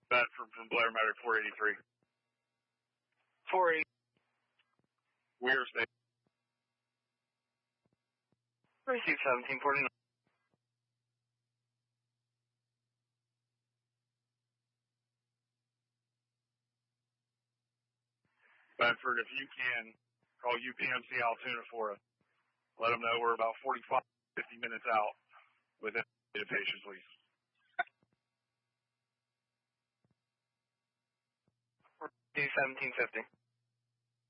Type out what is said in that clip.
Bedford from Blair Medic 483. 480. Weir State. Receive 1749. Bedford, if you can, call UPMC Altoona for us. Let them know we're about 45, 50 minutes out with a patient, please. Receive 1750.